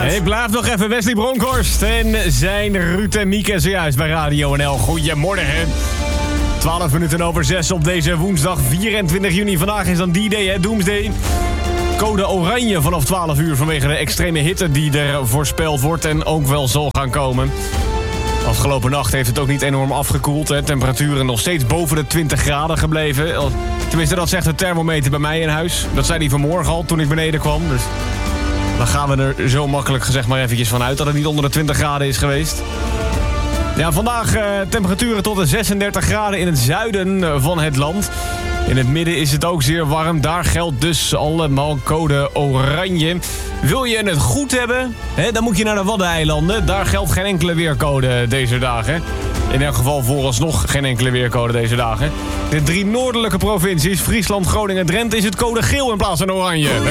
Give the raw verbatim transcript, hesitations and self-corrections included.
Ik blijf nog even Wesley Bronkhorst en zijn Ruud en Mieke zojuist bij Radio N L. Goedemorgen. twaalf minuten over zes op deze woensdag vierentwintig juni. Vandaag is dan D-Day, hè, Doomsday. Code oranje vanaf twaalf uur vanwege de extreme hitte die er voorspeld wordt en ook wel zal gaan komen. Afgelopen nacht heeft het ook niet enorm afgekoeld. Hè. Temperaturen nog steeds boven de twintig graden gebleven. Tenminste, dat zegt de thermometer bij mij in huis. Dat zei die vanmorgen al toen ik beneden kwam. Dus dan gaan we er zo makkelijk gezegd maar eventjes van uit dat het niet onder de twintig graden is geweest. Ja, vandaag uh, temperaturen tot de zesendertig graden in het zuiden van het land. In het midden is het ook zeer warm. Daar geldt dus allemaal code oranje. Wil je het goed hebben, hè, dan moet je naar de Waddeneilanden. Daar geldt geen enkele weercode deze dagen. In elk geval vooralsnog geen enkele weercode deze dagen. De drie noordelijke provincies, Friesland, Groningen en Drenthe, is het code geel in plaats van oranje.